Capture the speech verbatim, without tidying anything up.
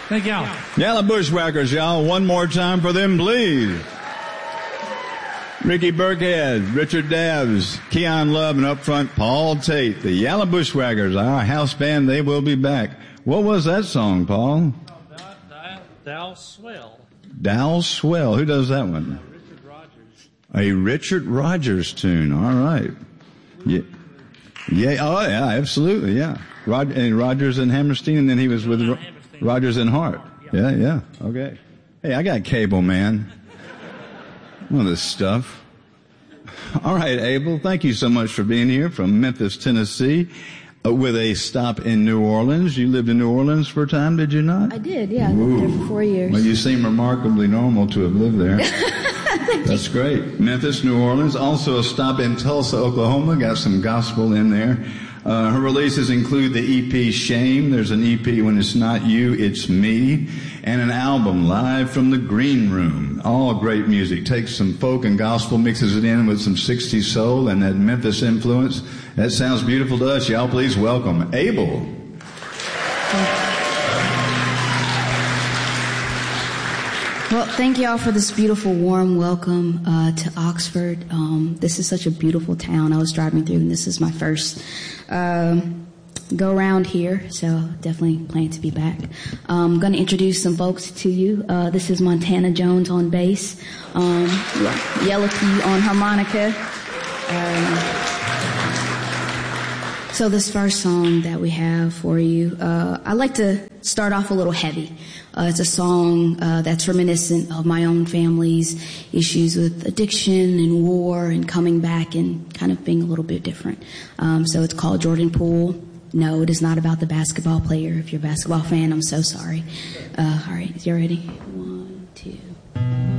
Thank y'all. Yalla Bushwhackers, y'all. One more time for them, please. Ricky Burkhead, Richard Dabbs, Keon Love, and up front, Paul Tate. The Yalla Bushwhackers, our house band, they will be back. What was that song, Paul? Oh, Dow, Dow Swell. Dow Swell. Who does that one? Uh, Richard Rogers. A Richard Rogers tune. All right. Yeah. Yeah. Oh, yeah. Absolutely. Yeah. Rod, and Rogers and Hammerstein, and then he was with Ro- Rogers and Hart. Yeah. Yeah. Okay. Hey, I got cable, man. All this stuff. All right, Abel. Thank you so much for being here from Memphis, Tennessee, uh, with a stop in New Orleans. You lived in New Orleans for a time, did you not? I did. Yeah. I lived there for four years. Well, you seem remarkably normal to have lived there. That's great. Memphis, New Orleans. Also a stop in Tulsa, Oklahoma. Got some gospel in there. Uh, her releases include the E P Shame. There's an E P When It's Not You, It's Me. And an album, Live from the Green Room. All great music. Takes some folk and gospel, mixes it in with some sixties soul and that Memphis influence. That sounds beautiful to us. Y'all please welcome Abel. Well, thank you all for this beautiful, warm welcome uh, to Oxford. Um, this is such a beautiful town. I was driving through, and this is my first um, go around here, so definitely plan to be back. Um, I'm going to introduce some folks to you. Uh, this is Montana Jones on bass, um, Yellow Key on harmonica. Um, so this first song that we have for you, uh, I like to start off a little heavy. Uh, it's a song uh, that's reminiscent of my own family's issues with addiction and war and coming back and kind of being a little bit different. Um, so it's called Jordan Poole. No, it is not about the basketball player. If you're a basketball fan, I'm so sorry. Uh, all right, you ready? One, two.